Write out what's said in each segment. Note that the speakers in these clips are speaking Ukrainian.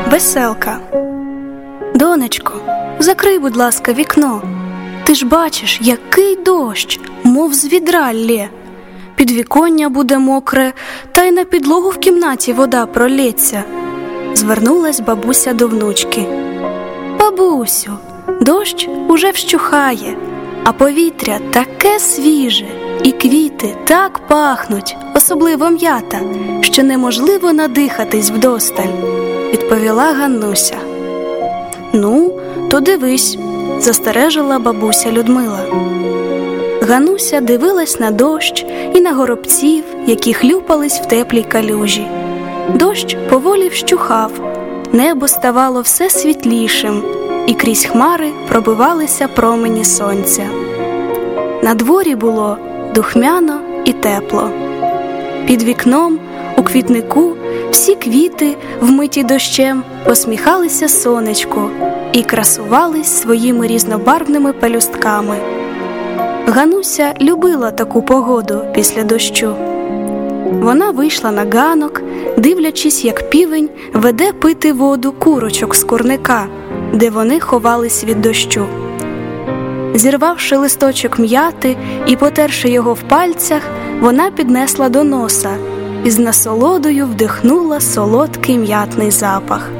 Веселка. Донечко, закрий, будь ласка, вікно. Ти ж бачиш, який дощ, мов з відра лє. Підвіконня буде мокре, та й на підлогу в кімнаті вода пролється. Звернулась бабуся до внучки. Бабусю, дощ уже вщухає, а повітря таке свіже, і квіти так пахнуть, особливо м'ята, що неможливо надихатись вдосталь, відповіла Ганнуся. Ну, то дивись, застережила бабуся Людмила. Ганнуся дивилась на дощ і на горобців, які хлюпались в теплій калюжі. Дощ поволі вщухав, небо ставало все світлішим, і крізь хмари пробивалися промені сонця. На дворі було духмяно і тепло. Під вікном, у квітнику, всі квіти, вмиті дощем, посміхалися сонечку і красувались своїми різнобарвними пелюстками. Ганнуся любила таку погоду після дощу. Вона вийшла на ганок, дивлячись, як півень веде пити воду курочок з курника, де вони ховались від дощу. Зірвавши листочок м'яти і потерши його в пальцях, вона піднесла до носа і з насолодою вдихнула солодкий м'ятний запах.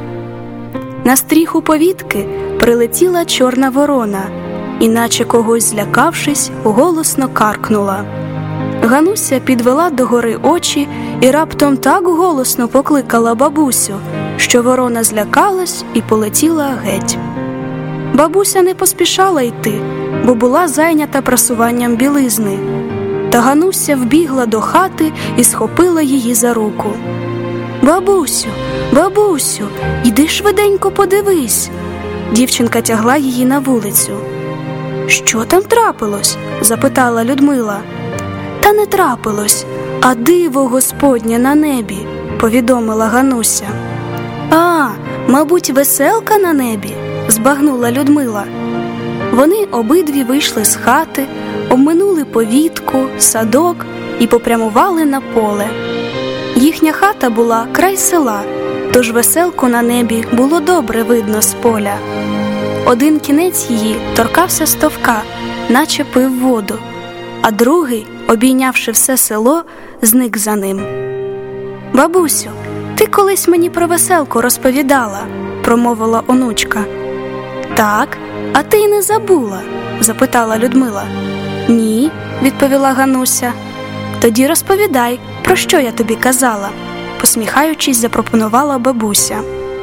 На стріху повітки прилетіла чорна ворона і, наче когось злякавшись, голосно каркнула. Ганнуся підвела догори очі і раптом так голосно покликала бабусю, що ворона злякалась і полетіла геть. Бабуся не поспішала йти, бо була зайнята прасуванням білизни. Та Ганнуся вбігла до хати і схопила її за руку. «Бабусю, бабусю, йди швиденько подивись!» Дівчинка тягла її на вулицю. «Що там трапилось?» – запитала Людмила. «Та не трапилось, а диво Господнє на небі», – повідомила Ганнуся. «А, мабуть, веселка на небі?» – збагнула Людмила. Вони обидві вийшли з хати, обминули повітку, садок і попрямували на поле. Їхня хата була край села, тож веселку на небі було добре видно з поля. Один кінець її торкався стовка, наче пив воду, а другий, обійнявши все село, зник за ним. «Бабусю, ти колись мені про веселку розповідала», – промовила онучка. «Так, а ти й не забула?» – запитала Людмила. «Ні», – відповіла Ганнуся. «Тоді розповідай, про що я тобі казала», – посміхаючись, запропонувала бабуся.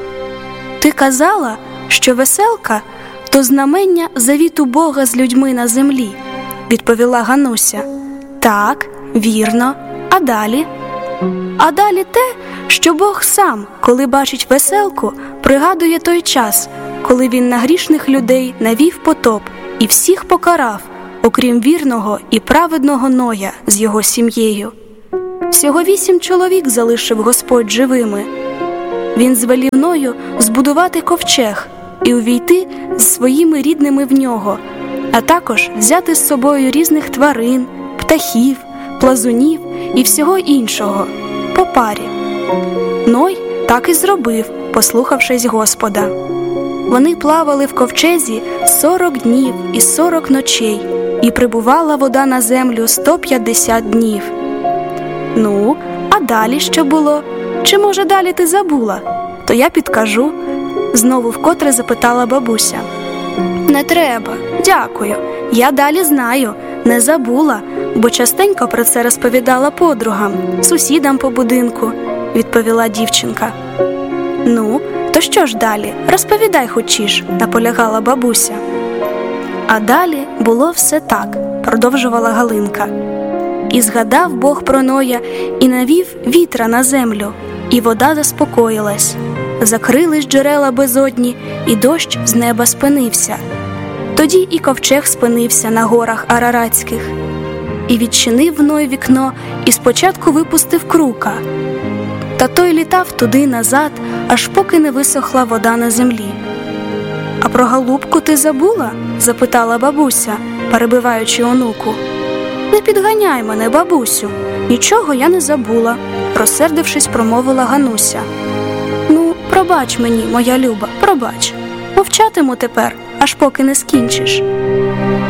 «Ти казала, що веселка – то знамення завіту Бога з людьми на землі», – відповіла Ганнуся. «Так, вірно. А далі?» «А далі те, що Бог сам, коли бачить веселку, пригадує той час, коли він на грішних людей навів потоп і всіх покарав, окрім вірного і праведного Ноя з його сім'єю. Всього 8 чоловік залишив Господь живими. Він звелів Ною збудувати ковчег і увійти з своїми рідними в нього, а також взяти з собою різних тварин, птахів, плазунів і всього іншого, по парі. Ной так і зробив, послухавшись Господа. Вони плавали в ковчезі 40 днів і 40 ночей, і прибувала вода на землю 150 днів. Ну, а далі що було? Чи, може, далі ти забула? То я підкажу, знову вкотре запитала бабуся. Не треба, дякую, я далі знаю, не забула, бо частенько про це розповідала подругам, сусідам по будинку, відповіла дівчинка. Ну, то що ж далі? Розповідай хочеш, наполягала бабуся. А далі було все так, продовжувала Галинка. І згадав Бог про Ноя і навів вітра на землю, і вода заспокоїлась. Закрились джерела безодні, і дощ з неба спинився. Тоді і ковчег спинився на горах Араратських. І відчинив Ной вікно, і спочатку випустив крука. Та той літав туди-назад, аж поки не висохла вода на землі. «А про голубку ти забула?» – запитала бабуся, перебиваючи онуку. «Не підганяй мене, бабусю, нічого я не забула», – розсердившись, промовила Ганнуся. «Ну, про Пробач мені, моя люба, пробач. Мовчатиму тепер, аж поки не скінчиш.